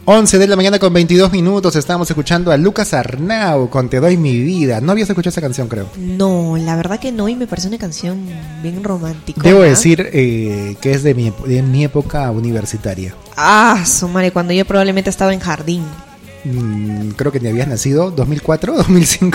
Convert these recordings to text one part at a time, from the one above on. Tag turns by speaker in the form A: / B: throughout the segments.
A: 11 de la mañana con 22 minutos. Estábamos escuchando a Lucas Arnau con Te doy mi vida. ¿No habías escuchado esa canción, creo?
B: No, la verdad que no, y me parece una canción bien romántica.
A: Debo decir que es de mi época universitaria.
B: Ah, su madre, cuando yo probablemente estaba en jardín.
A: Creo que ni habías nacido. ¿2004? ¿2005?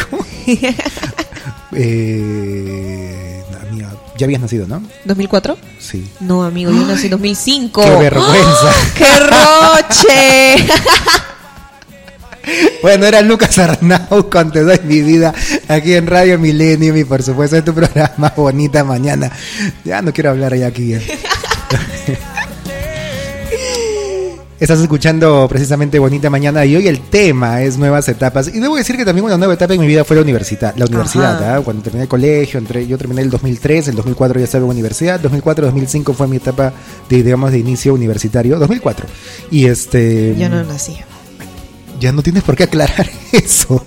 A: Amiga, ya habías nacido, ¿no?
B: ¿2004?
A: Sí.
B: No, amigo, yo nací en 2005.
A: ¡Qué vergüenza!
B: ¡Qué roche!
A: Bueno, era Lucas Arnau con Te doy mi vida aquí en Radio Millennium y por supuesto en tu programa Bonita Mañana. Ya no quiero hablar ya aquí. Estás escuchando precisamente Bonita Mañana y hoy el tema es nuevas etapas. Y debo decir que también una nueva etapa en mi vida fue la universidad. ¿Eh? Cuando terminé el colegio, yo terminé el 2003, el 2004 ya estaba en universidad, 2004-2005 fue mi etapa de inicio universitario, 2004. Y
B: Yo no nací.
A: Ya no tienes por qué aclarar eso.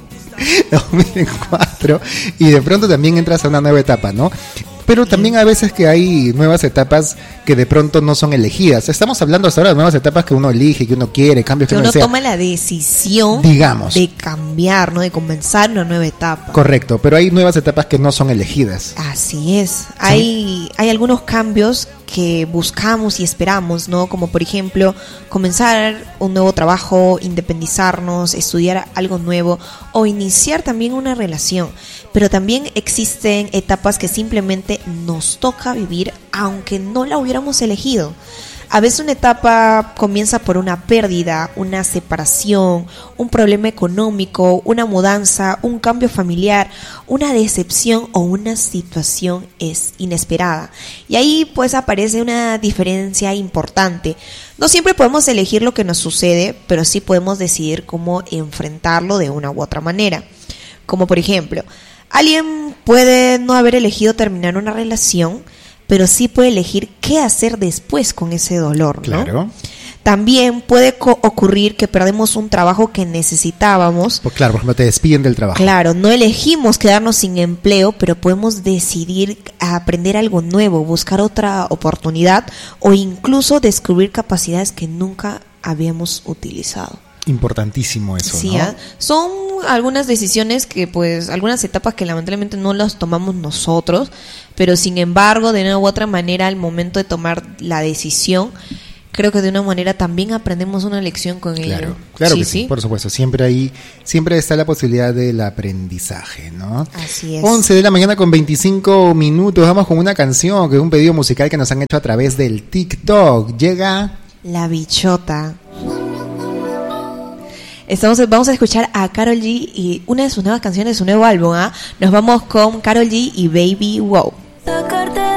A: 2004 y de pronto también entras a una nueva etapa, ¿no? Pero también a veces que hay nuevas etapas que de pronto no son elegidas. Estamos hablando hasta ahora de nuevas etapas que uno elige, que uno quiere, cambios que uno desea.
B: Toma la decisión,
A: digamos,
B: de cambiar, ¿no? De comenzar una nueva etapa.
A: Correcto, pero hay nuevas etapas que no son elegidas.
B: Así es. ¿Sí? Hay algunos cambios que buscamos y esperamos, ¿no? Como por ejemplo, comenzar un nuevo trabajo, independizarnos, estudiar algo nuevo o iniciar también una relación. Pero también existen etapas que simplemente nos toca vivir aunque no la hubiéramos elegido. A veces una etapa comienza por una pérdida, una separación, un problema económico, una mudanza, un cambio familiar, una decepción o una situación inesperada. Y ahí pues aparece una diferencia importante. No siempre podemos elegir lo que nos sucede, pero sí podemos decidir cómo enfrentarlo de una u otra manera. Como por ejemplo, alguien puede no haber elegido terminar una relación, pero sí puede elegir qué hacer después con ese dolor, ¿no?
A: Claro.
B: También puede ocurrir que perdemos un trabajo que necesitábamos.
A: Pues claro, por ejemplo, te despiden del trabajo.
B: Claro, no elegimos quedarnos sin empleo, pero podemos decidir aprender algo nuevo, buscar otra oportunidad o incluso descubrir capacidades que nunca habíamos utilizado.
A: Importantísimo eso,
B: sí,
A: ¿no?
B: Son algunas decisiones que pues, algunas etapas que lamentablemente no las tomamos nosotros, pero sin embargo, de una u otra manera, al momento de tomar la decisión, creo que de una manera también aprendemos una lección con ello.
A: Claro que sí, por supuesto. Siempre está la posibilidad del aprendizaje, ¿no?
B: Así es.
A: 11 de la mañana con 25 minutos. Vamos con una canción, que es un pedido musical que nos han hecho a través del TikTok. Llega
B: La Bichota. Vamos a escuchar a Karol G y una de sus nuevas canciones de su nuevo álbum, ¿ah? Nos vamos con Karol G y Baby Wow.